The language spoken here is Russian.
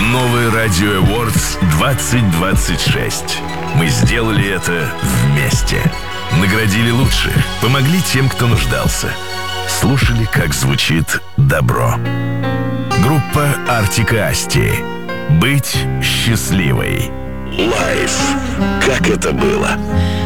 Новый Radio Awards 2026. Мы сделали это вместе. Наградили лучших, помогли тем, кто нуждался. Слушали, как звучит добро. Группа Артик и Асти. «Быть счастливой». Лайф. Как это было?